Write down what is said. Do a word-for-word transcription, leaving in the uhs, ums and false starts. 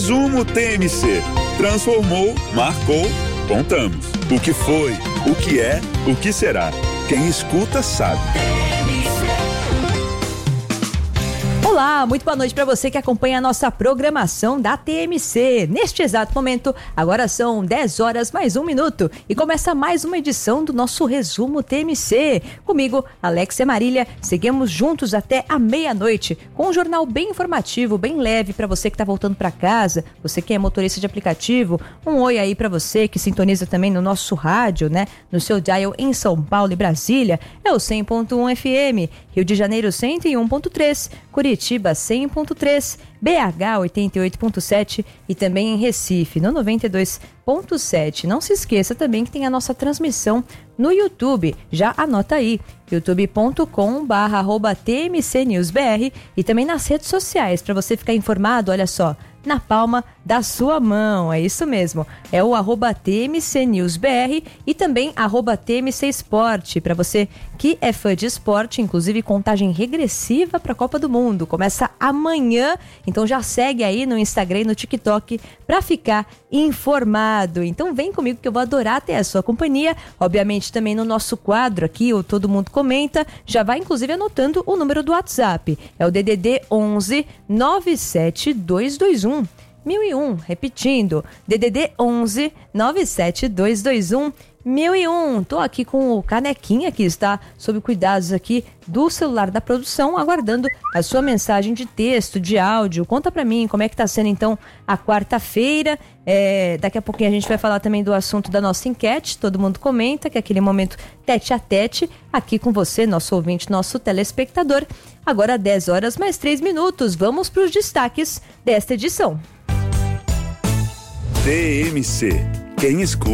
Resumo T M C. Transformou, marcou, contamos. O que foi, o que é, o que será. Quem escuta sabe. Olá, muito boa noite para você que acompanha a nossa programação da T M C. Neste exato momento, agora são dez horas mais um minuto e começa mais uma edição do nosso Resumo T M C. Comigo, Alexia Marília, seguimos juntos até a meia-noite com um jornal bem informativo, bem leve para você que está voltando para casa, você que é motorista de aplicativo. Um oi aí para você que sintoniza também no nosso rádio, né? No seu dial em São Paulo e Brasília, é o cem ponto um F M, Rio de Janeiro cento e um ponto três, Curitiba cem ponto três, B H oitenta e oito ponto sete e também em Recife no noventa e dois ponto sete. Não se esqueça também que tem a nossa transmissão no YouTube. Já anota aí, youtube ponto com barra arroba T M C News B R e também nas redes sociais para você ficar informado, olha só, na palma da sua mão, é isso mesmo, é o arroba T M C News B R e também arroba T M C Esporte, para você que é fã de esporte, inclusive contagem regressiva para a Copa do Mundo, começa amanhã, então já segue aí no Instagram e no TikTok para ficar informado. Então vem comigo que eu vou adorar ter a sua companhia, obviamente também no nosso quadro aqui, o Todo Mundo Comenta, já vai inclusive anotando o número do WhatsApp, é o D D D onze nove sete dois dois um mil e um, repetindo, D D D onze nove sete dois dois um mil e um. Tô aqui com o Canequinha que está sob cuidados aqui do celular da produção, aguardando a sua mensagem de texto, de áudio. Conta pra mim como é que tá sendo então a quarta-feira. É, daqui a pouquinho a gente vai falar também do assunto da nossa enquete, Todo Mundo Comenta, que é aquele momento tete a tete aqui com você, nosso ouvinte, nosso telespectador. Agora dez horas mais três minutos, vamos para os destaques desta edição. T M C, quem escuta